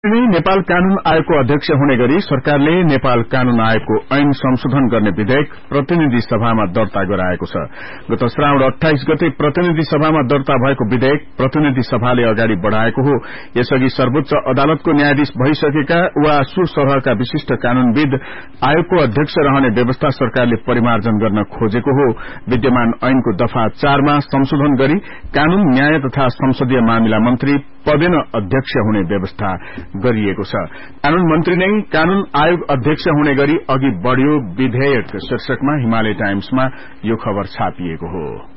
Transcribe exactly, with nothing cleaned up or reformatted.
नेपाल कानून आयोगको अध्यक्ष हुने गरी सरकारले नेपाल कानून आयोगको ऐन संशोधन गर्ने विधेयक प्रतिनिधि सभामा दर्ता गराएको छ। गत श्रावण अट्ठाइस गते प्रतिनिधि सभामा दर्ता भएको विधेयक प्रतिनिधि सभाले अगाडि बढ़ाएको हो। यसअघि सर्वोच्च अदालतको न्यायाधीश भइसकेका वा सुसरहका विशिष्ट कानूनविद आयोगको अध्यक्ष रहने व्यवस्था सरकारले परिमार्जन गर्न खोजेको हो। विद्यमान ऐनको दफा चारमा संशोधन गरी कानून न्याय तथा संसदीय मामिला मन्त्री पदेन अध्यक्ष हुने व्यवस्था गरिएको छ। कानून मन्त्री नै कानून आयोग अध्यक्ष हुने गरी अघि बढ़्यो विधेयक शीर्षकमा हिमालय टाइम्समा यो खबर छापिएको हो।